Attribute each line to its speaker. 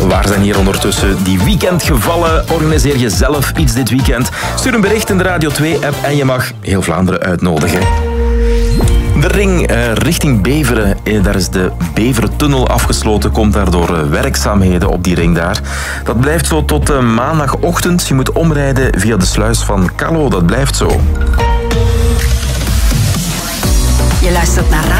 Speaker 1: Waar zijn hier ondertussen die weekendgevallen? Organiseer je zelf iets dit weekend? Stuur een bericht in de Radio 2-app en je mag heel Vlaanderen uitnodigen. De ring richting Beveren, daar is de Beverentunnel afgesloten, komt daardoor werkzaamheden op die ring daar. Dat blijft zo tot maandagochtend. Je moet omrijden via de sluis van Callo, dat blijft zo.
Speaker 2: Je luistert naar